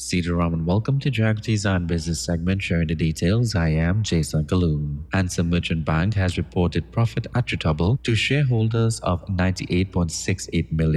Sitaram and welcome to Jagti's on Business segment sharing the details. I am Jason Kaloon. Answer Merchant Bank has reported profit attributable to shareholders of 98.68 million